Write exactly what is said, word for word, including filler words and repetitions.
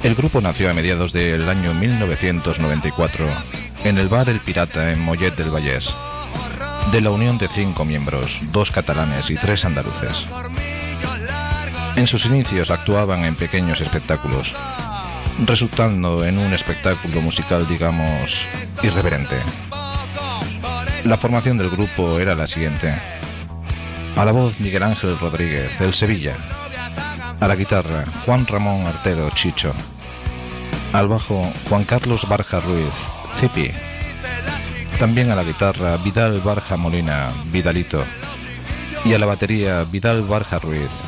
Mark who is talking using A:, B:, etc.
A: El grupo nació a mediados del año mil novecientos noventa y cuatro en el bar El Pirata en Mollet del Vallès, de la unión de cinco miembros, dos catalanes y tres andaluces. En sus inicios actuaban en pequeños espectáculos, resultando en un espectáculo musical, digamos, irreverente. La formación del grupo era la siguiente: a la voz Miguel Ángel Rodríguez, el Sevilla; a la guitarra Juan Ramón Artero, Chicho; al bajo Juan Carlos Barja Ruiz, Zipi; también a la guitarra Vidal Barja Molina, Vidalito; y a la batería Vidal Barja Ruiz,